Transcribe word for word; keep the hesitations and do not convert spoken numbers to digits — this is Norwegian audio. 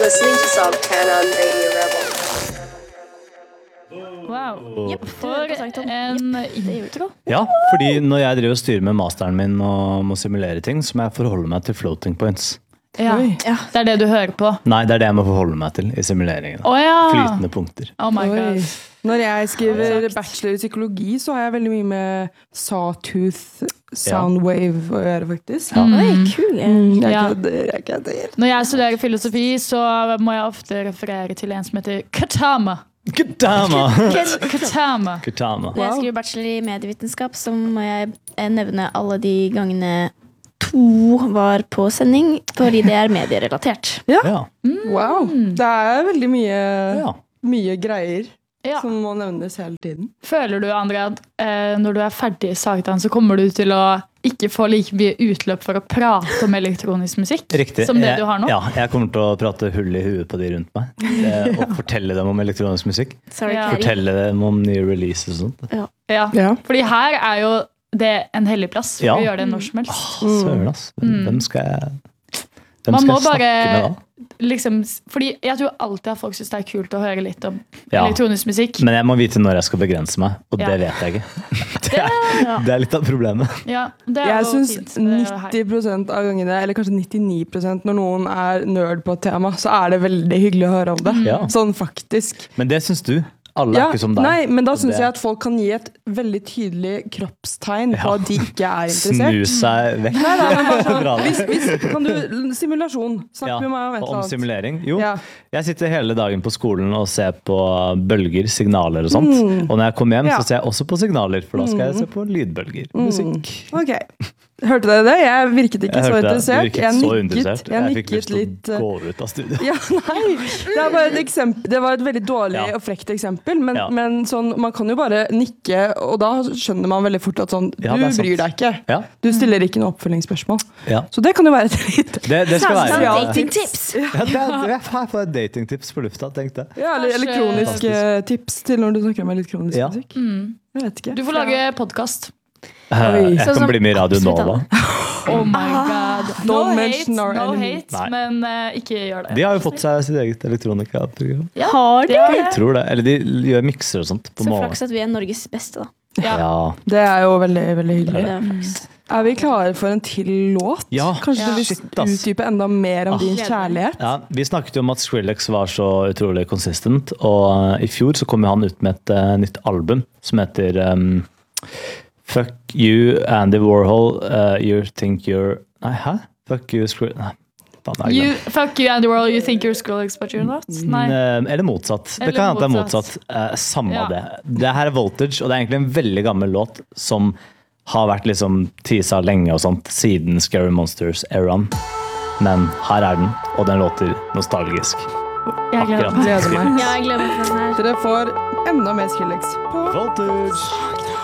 Listening to Sogtan on Radio Rebel. Wow. Jepp, For en intro. Ja, fordi når jeg driver og styrer med masteren min og må simulere ting, så må jeg forholde meg til floating points. Ja, det er det du hører på. Nei, det er det jeg må forholde meg til i simuleringen. Å ja. Flytende punkter. Oh my god. Oi. Når jeg skriver bachelor i psykologi, så har jeg veldig mye med sawtooth, soundwave å gjøre, faktisk. Ja. Mm. Oi, kul. Mm, jeg Ja. kødder, jeg kødder. Når jeg studerer filosofi, så må jeg ofte referere til en som heter Katama. Katama! Katama. Katama. Når jeg skriver bachelor i medievitenskap, så må jeg eh, nevne alle de gangene to var på sending, fordi det er medierelatert. Ja. Wow. Det er veldig mye, Ja. mye greier Ja. som må nevnes hele tiden. Føler du, Andrea, at eh, når du er ferdig i Sagtann, så kommer du til å ikke få like mye utløp for å prate om elektronisk musikk Riktig. som det Jeg- du har nå? Ja, jeg kommer til å prate hull i huet på de rundt meg. eh, Og fortelle dem om elektronisk musikk. Sorry, Ja. Carrie. Fortelle dem om nye releases og sånt. Ja. Ja. Fordi her er jo det en hellig plass for Ja. å gjøre det når som helst. Søren, ass. Hvem skal jeg Hvem Man skal må jeg snakke bare med da? liksom, fordi jeg tror alltid at folk synes det er kult å høre litt om Ja. elektronisk musikk. Men jeg må vite når jeg skal begrense meg, og Ja. det vet jeg ikke. Det er, det er litt av problemet. Ja, det er Jeg jo syns fint med det her. nitti prosent av gangene, eller kanskje nittini prosent når noen er nerd på et tema, så er det veldig hyggelig å høre om det. Ja. Sånn faktisk. Men det syns du. Alle er Ja, ikke som deg. nei, men da Og syns det- jeg at folk kan gi et veldig tydelig kroppstegn på Ja. at de ikke er Snu interessert. seg vekk. Nei, nei, men bare sånn, Bra. hvis, hvis, kan du, simulasjon. Snakk Ja, med meg om et og eller om annet. simulering. Jo, Ja. jeg sitter hele dagen på skolen og ser på bølger, signaler og sånt. Og når jeg kommer hjem, Ja. så ser jeg også på signaler, for da skal jeg se på lydbølger. Musikk. Ok. Hørte dere det? Jeg virket ikke Jeg så hørte det. Du interessert. virket Jeg så nikket, interessert. jeg Jeg fikk lyst nikket til litt å eh, gå ut av studio. Ja, nei. Det, er bare et eksempel. Det var et veldig dårlig Ja. og frekt eksempel, men, Ja. men sånn, man kan jo bare nikke, og da skjønner man veldig fort at sånn, Ja, du det er sant. bryr deg ikke. Ja. Du stiller ikke noe oppfølgingsspørsmål. Ja. Så det kan jo være et litt Det, det skal Samtale- være datingtips. ja, det er, jeg får et datingtips på lufta, tenkte jeg. ja, eller Kanskje- elektroniske tips til når du snakker om elektronisk Ja. musikk. Mm. Jeg vet ikke. Du får lage podcast. Eh, Oi. Jeg Sånn kan som bli med i Radio absolutt Nova. Oh my god. No Don't hate, mention our no enemy. hate Nei. men eh, ikke gjør det. De har jo fått seg sitt eget elektronikaprogram. Har Det er Jeg det. tror det. Eller de gjør mikser og sånt på Så morgenen. flaks at vi er Norges beste, da. Ja. Ja. Det er jo veldig, veldig Det hyggelig. er flaks. Er vi klare for en til låt? Ja. Kanskje Ja. du vil Shit, ass. utdype enda mer om Ah. din Gleder kjærlighet? Ja, vi snakket jo om at Skrillex var så utrolig consistent, og uh, i fjor så kom jo han ut med et uh, nytt album som heter um, Fuck You, Andy Warhol, uh, You Think You're Nei, hæ? Fuck You, Skrill... Nei, faen, jeg You, glemte. fuck you and the world, you think you're Skrillex, but you're not? Nei. Mm, Eller motsatt. Eller det kan hende det er motsatt. motsatt. Uh, samme Ja. det. Det her er Voltage, og det er egentlig en veldig gammel låt som har vært liksom teasa lenge og sånt, siden Scary Monsters-eraen. Men her er den, og den låter nostalgisk. Jeg gleder meg. Akkurat. Gleder meg. Ja, jeg gleder meg til den her. Dere får enda mer Skrillex på Voltage!